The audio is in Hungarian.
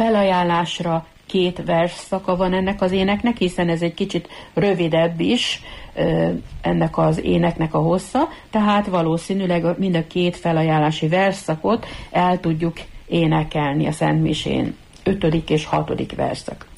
felajánlásra 2 versszaka van ennek az éneknek, hiszen ez egy kicsit rövidebb is ennek az éneknek a hossza, tehát valószínűleg mind a 2 felajánlási versszakot el tudjuk énekelni a Szentmisén, 5. és 6. verszak.